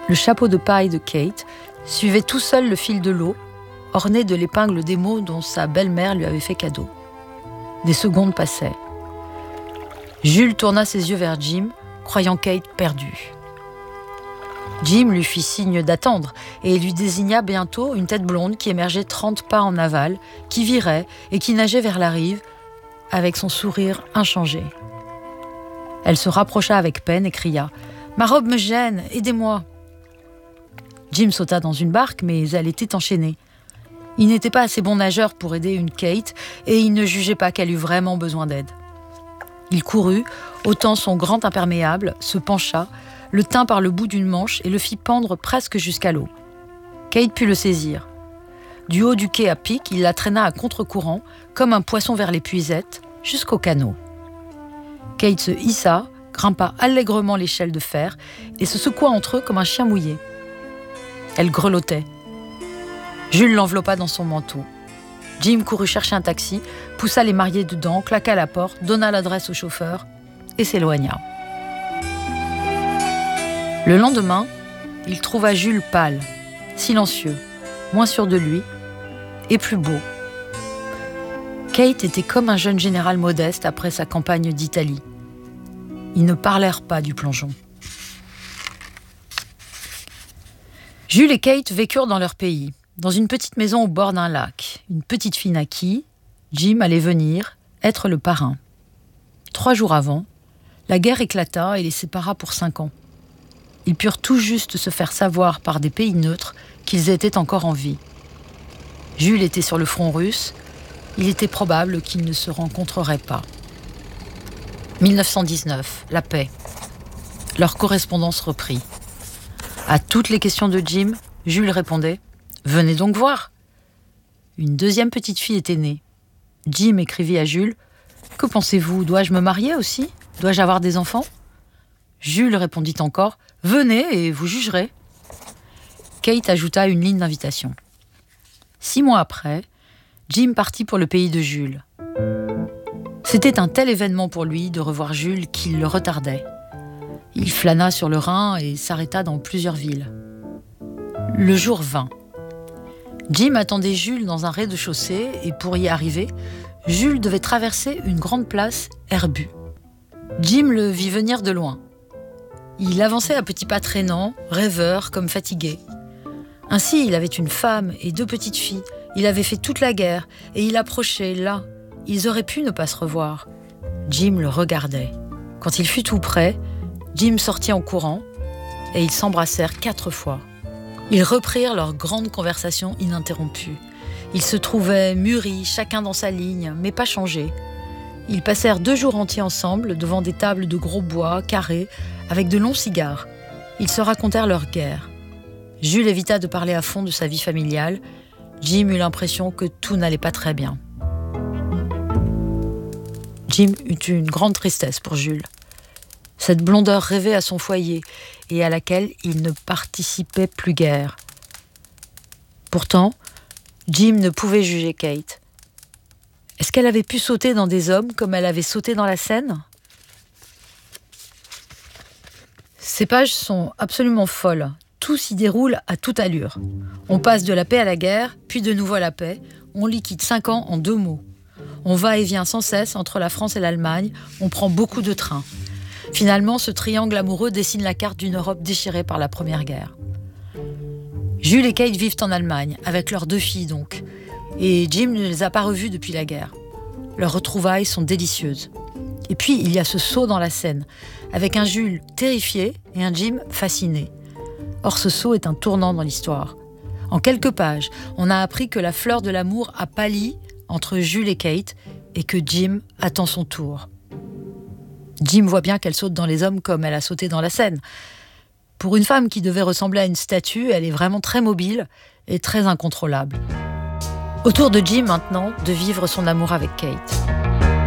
Le chapeau de paille de Kate suivait tout seul le fil de l'eau, orné de l'épingle des mots dont sa belle-mère lui avait fait cadeau. Des secondes passaient. Jules tourna ses yeux vers Jim, croyant Kate perdue. Jim lui fit signe d'attendre et lui désigna bientôt une tête blonde qui émergeait 30 pas en aval, qui virait et qui nageait vers la rive avec son sourire inchangé. Elle se rapprocha avec peine et cria « Ma robe me gêne, aidez-moi !» Jim sauta dans une barque, mais elle était enchaînée. Il n'était pas assez bon nageur pour aider une Kate et il ne jugeait pas qu'elle eût vraiment besoin d'aide. Il courut, ôtant son grand imperméable, se pencha, le tint par le bout d'une manche et le fit pendre presque jusqu'à l'eau. Kate put le saisir. Du haut du quai à pic, il la traîna à contre-courant, comme un poisson vers l'épuisette, jusqu'au canot. Kate se hissa, grimpa allègrement l'échelle de fer et se secoua entre eux comme un chien mouillé. Elle grelottait. Jules l'enveloppa dans son manteau. Jim courut chercher un taxi, poussa les mariés dedans, claqua la porte, donna l'adresse au chauffeur et s'éloigna. Le lendemain, il trouva Jules pâle, silencieux, moins sûr de lui et plus beau. Kate était comme un jeune général modeste après sa campagne d'Italie. Ils ne parlèrent pas du plongeon. Jules et Kate vécurent dans leur pays, dans une petite maison au bord d'un lac. Une petite fille naquit, Jim allait venir, être le parrain. 3 jours avant, la guerre éclata et les sépara pour 5 ans. Ils purent tout juste se faire savoir par des pays neutres qu'ils étaient encore en vie. Jules était sur le front russe, il était probable qu'ils ne se rencontreraient pas. 1919, la paix. Leur correspondance reprit. À toutes les questions de Jim, Jules répondait « Venez donc voir !» Une deuxième petite fille était née. Jim écrivit à Jules « Que pensez-vous ? Dois-je me marier aussi ? Dois-je avoir des enfants ?» Jules répondit encore « Venez et vous jugerez !» Kate ajouta une ligne d'invitation. 6 mois après, Jim partit pour le pays de Jules. C'était un tel événement pour lui de revoir Jules qu'il le retardait. Il flâna sur le Rhin et s'arrêta dans plusieurs villes. Le jour vint. Jim attendait Jules dans un rez-de-chaussée et pour y arriver, Jules devait traverser une grande place herbue. Jim le vit venir de loin. Il avançait à petits pas traînants, rêveur comme fatigué. Ainsi, il avait une femme et 2 petites filles. Il avait fait toute la guerre et il approchait là. Ils auraient pu ne pas se revoir. Jim le regardait. Quand il fut tout près, Jim sortit en courant et ils s'embrassèrent 4 fois. Ils reprirent leur grande conversation ininterrompue. Ils se trouvaient mûris, chacun dans sa ligne, mais pas changés. Ils passèrent 2 jours entiers ensemble devant des tables de gros bois carrés avec de longs cigares. Ils se racontèrent leur guerre. Jules évita de parler à fond de sa vie familiale. Jim eut l'impression que tout n'allait pas très bien. Jim eut une grande tristesse pour Jules. Cette blondeur rêvait à son foyer et à laquelle il ne participait plus guère. Pourtant, Jim ne pouvait juger Kate. Est-ce qu'elle avait pu sauter dans des hommes comme elle avait sauté dans la Seine ? Ces pages sont absolument folles. Tout s'y déroule à toute allure. On passe de la paix à la guerre, puis de nouveau à la paix. On liquide 5 ans en 2 mots. On va et vient sans cesse entre la France et l'Allemagne. On prend beaucoup de trains. Finalement, ce triangle amoureux dessine la carte d'une Europe déchirée par la Première Guerre. Jules et Kate vivent en Allemagne, avec leurs 2 filles donc. Et Jim ne les a pas revues depuis la guerre. Leurs retrouvailles sont délicieuses. Et puis, il y a ce saut dans la Seine, avec un Jules terrifié et un Jim fasciné. Or, ce saut est un tournant dans l'histoire. En quelques pages, on a appris que la fleur de l'amour a pâli entre Jules et Kate et que Jim attend son tour. Jim voit bien qu'elle saute dans les hommes comme elle a sauté dans la Seine. Pour une femme qui devait ressembler à une statue, elle est vraiment très mobile et très incontrôlable. Autour de Jim maintenant, de vivre son amour avec Kate.